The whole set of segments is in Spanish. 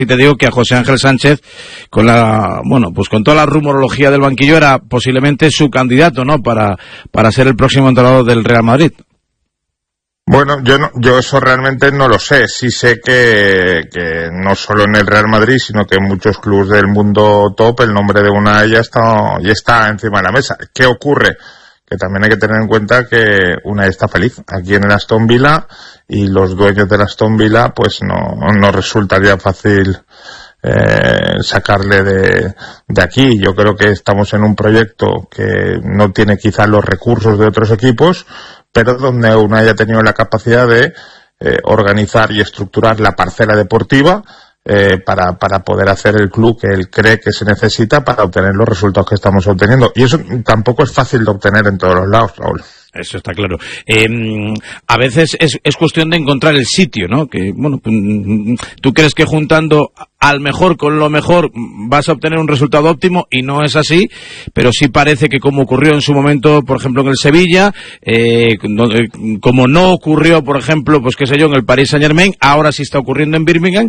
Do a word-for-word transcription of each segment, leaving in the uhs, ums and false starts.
Y te digo que a José Ángel Sánchez, con la, bueno, pues con toda la rumorología del banquillo, era posiblemente su candidato, ¿no? Para, para ser el próximo entrenador del Real Madrid. Bueno, yo no, yo eso realmente no lo sé. Sí sé que, que no solo en el Real Madrid, sino que en muchos clubes del mundo top el nombre de Unai ya está, ya está encima de la mesa. ¿Qué ocurre? Que también hay que tener en cuenta que Unai está feliz aquí en el Aston Villa y los dueños del Aston Villa pues no, no resultaría fácil eh, sacarle de, de aquí. Yo creo que estamos en un proyecto que no tiene quizás los recursos de otros equipos, pero donde Unai ha tenido la capacidad de eh, organizar y estructurar la parcela deportiva eh, para, para poder hacer el club que él cree que se necesita para obtener los resultados que estamos obteniendo. Y eso tampoco es fácil de obtener en todos los lados, Raúl. Eso está claro. Eh, a veces es, es cuestión de encontrar el sitio, ¿no? Que, bueno, tú crees que juntando al mejor con lo mejor vas a obtener un resultado óptimo y no es así, pero sí parece que como ocurrió en su momento, por ejemplo, en el Sevilla, eh, como no ocurrió, por ejemplo, pues qué sé yo, en el Paris Saint-Germain, ahora sí está ocurriendo en Birmingham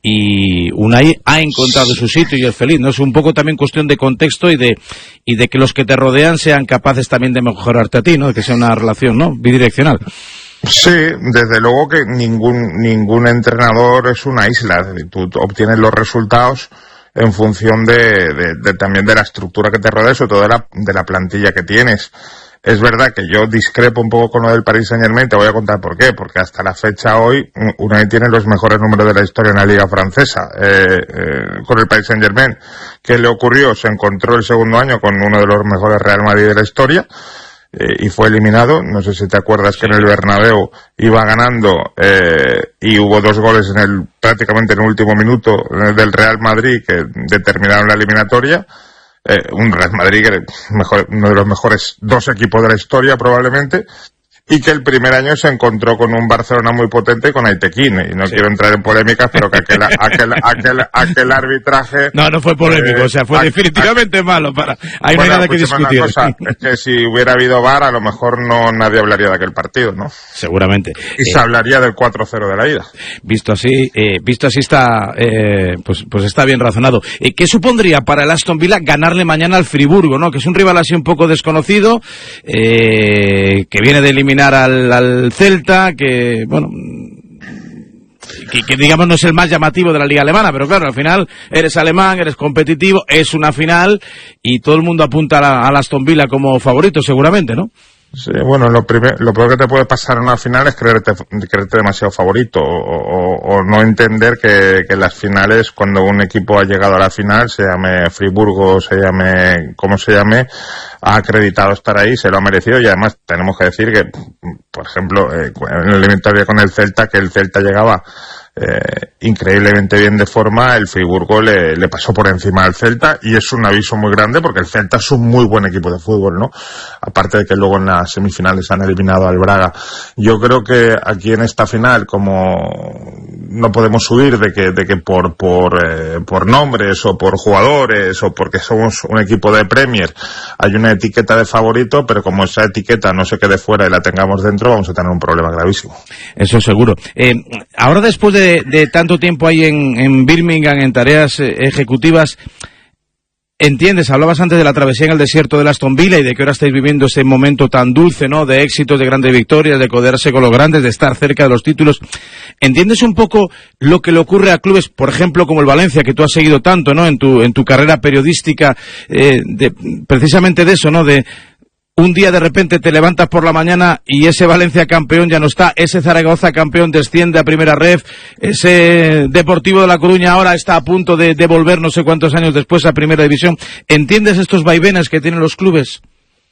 y Unai ha encontrado su sitio y es feliz, ¿no? Es un poco también cuestión de contexto y de y de que los que te rodean sean capaces también de mejorarte a ti, ¿no? De que sea una relación, ¿no? Bidireccional. Sí, desde luego que ningún ningún entrenador es una isla. Tú obtienes los resultados en función de, de, de también de la estructura que te rodea, sobre todo de la, de la plantilla que tienes. Es verdad que yo discrepo un poco con lo del Paris Saint-Germain, te voy a contar por qué, porque hasta la fecha hoy Unai tiene los mejores números de la historia en la liga francesa eh, eh, con el Paris Saint-Germain. ¿Qué le ocurrió? Se encontró el segundo año con uno de los mejores Real Madrid de la historia eh, y fue eliminado. No sé si te acuerdas que en el Bernabéu iba ganando eh, y hubo dos goles en el prácticamente en el último minuto eh, del Real Madrid que determinaron la eliminatoria. Eh, un Real Madrid que mejor, uno de los mejores dos equipos de la historia probablemente, y que el primer año se encontró con un Barcelona muy potente con Aitequín, y no sí. quiero entrar en polémicas, pero que aquel, aquel, aquel, aquel arbitraje... No, no fue polémico, eh, o sea, fue a, definitivamente a, malo, para hay bueno, no hay nada que discutir. Cosa, es que si hubiera habido V A R, a lo mejor no nadie hablaría de aquel partido, ¿no? Seguramente. Y eh, se hablaría del cuatro cero de la ida. Visto así, eh, visto así está, eh, pues, pues está bien razonado. Eh, ¿Qué supondría para el Aston Villa ganarle mañana al Friburgo, no? Que es un rival así un poco desconocido, eh, que viene de eliminar Al, al Celta, que bueno que, que digamos no es el más llamativo de la liga alemana, pero claro, al final eres alemán, eres competitivo, es una final y todo el mundo apunta a la, a la Aston Villa como favorito seguramente, ¿no? Sí, bueno, lo, primer, lo peor que te puede pasar en una final es creerte, creerte demasiado favorito o, o, o no entender que, que las finales, cuando un equipo ha llegado a la final, se llame Friburgo, se llame como se llame, ha acreditado estar ahí, se lo ha merecido y además tenemos que decir que, por ejemplo, eh, en la eliminatoria con el Celta, que el Celta llegaba Eh, increíblemente bien de forma, el Friburgo le, le pasó por encima al Celta y es un aviso muy grande porque el Celta es un muy buen equipo de fútbol, ¿no? Aparte de que luego en las semifinales han eliminado al Braga. Yo creo que aquí en esta final, como no podemos huir de que, de que por, por, eh, por nombres o por jugadores o porque somos un equipo de Premier hay una etiqueta de favorito, pero como esa etiqueta no se quede fuera y la tengamos dentro, vamos a tener un problema gravísimo. Eso seguro. Eh, ahora después de De, de tanto tiempo ahí en, en Birmingham, en tareas eh, ejecutivas, entiendes, hablabas antes de la travesía en el desierto de Aston Villa y de que ahora estáis viviendo ese momento tan dulce, ¿no? De éxitos, de grandes victorias, de codearse con los grandes, de estar cerca de los títulos. ¿Entiendes un poco lo que le ocurre a clubes, por ejemplo, como el Valencia, que tú has seguido tanto, ¿no? En tu, en tu carrera periodística, eh, de, precisamente de eso, ¿no? De un día de repente te levantas por la mañana y ese Valencia campeón ya no está, ese Zaragoza campeón desciende a primera ref, ese Deportivo de La Coruña ahora está a punto de, de volver no sé cuántos años después a primera división. ¿Entiendes estos vaivenes que tienen los clubes?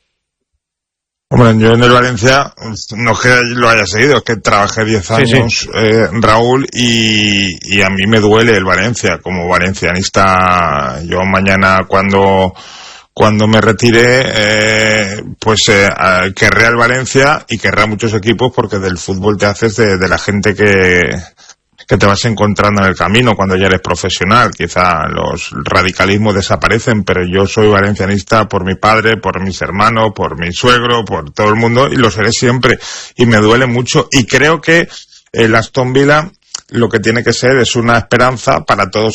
Hombre, yo en el Valencia, no es que lo haya seguido, es que trabajé diez años, sí, sí. Eh, Raúl, y, y a mí me duele el Valencia, como valencianista. Yo mañana cuando... Cuando me retire, eh, pues eh, querré al Valencia y querré a muchos equipos porque del fútbol te haces de, de la gente que, que te vas encontrando en el camino cuando ya eres profesional. Quizá los radicalismos desaparecen, pero yo soy valencianista por mi padre, por mis hermanos, por mi suegro, por todo el mundo y lo seré siempre. Y me duele mucho y creo que el Aston Villa lo que tiene que ser es una esperanza para todos